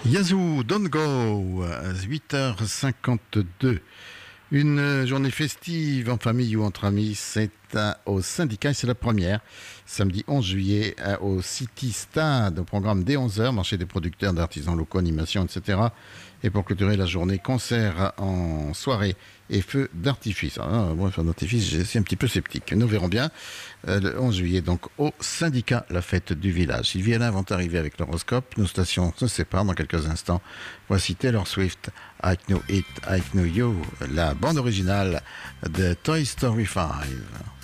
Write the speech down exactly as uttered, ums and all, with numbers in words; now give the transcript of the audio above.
Yazoo, Don't Go, huit heures cinquante-deux. Une journée festive en famille ou entre amis, c'est au syndicat et c'est la première. Samedi onze juillet au City Stade, au programme dès onze heures, marché des producteurs, d'artisans locaux, animation, et cetera. Et pour clôturer la journée, concert en soirée et feu d'artifice. Ah, bon, feu d'artifice, je suis un petit peu sceptique. Nous verrons bien. Euh, le onze juillet, donc, au syndicat, la fête du village. Sylvie et Alain vont arriver avec l'horoscope. Nos stations se séparent dans quelques instants. Voici Taylor Swift, I Know It, I Know You, la bande originale de Toy Story cinq.